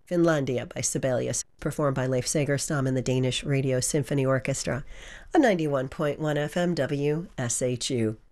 Finlandia by Sibelius, performed by Leif Segerstam and the Danish Radio Symphony Orchestra on 91.1 FM WSHU.